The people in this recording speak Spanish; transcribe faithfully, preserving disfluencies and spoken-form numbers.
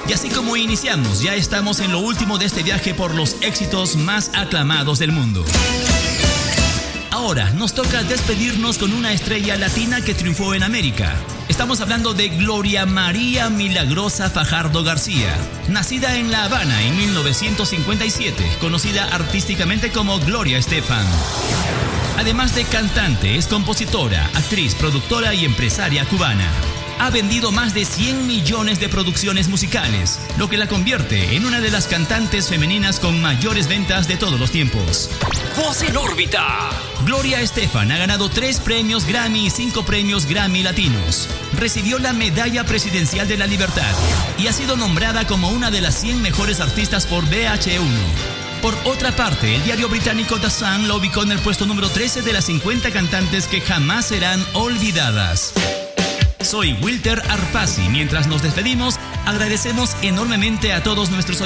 Y así como iniciamos, ya estamos en lo último de este viaje por los éxitos más aclamados del mundo. Ahora nos toca despedirnos con una estrella latina que triunfó en América. Estamos hablando de Gloria María Milagrosa Fajardo García, nacida en La Habana en mil novecientos cincuenta y siete, conocida artísticamente como Gloria Estefan. Además de cantante, es compositora, actriz, productora y empresaria cubana. Ha vendido más de cien millones de producciones musicales, lo que la convierte en una de las cantantes femeninas con mayores ventas de todos los tiempos. Voz en órbita. Gloria Estefan ha ganado tres premios Grammy y cinco premios Grammy Latinos. Recibió la Medalla Presidencial de la Libertad y ha sido nombrada como una de las cien mejores artistas por V H uno. Por otra parte, el diario británico The Sun la ubicó en el puesto número trece de las cincuenta cantantes que jamás serán olvidadas. Soy Wilter Arpasi. Mientras nos despedimos, agradecemos enormemente a todos nuestros oyentes.